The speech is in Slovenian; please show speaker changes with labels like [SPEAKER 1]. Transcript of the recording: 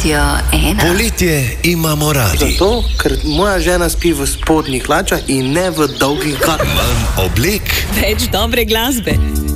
[SPEAKER 1] Radio 1.
[SPEAKER 2] Poletje imamo radi.
[SPEAKER 3] Zato, ker moja žena spi v spodnjih hlačah in ne v dolgih galah.
[SPEAKER 2] Manj oblek,
[SPEAKER 4] Več dobre glasbe.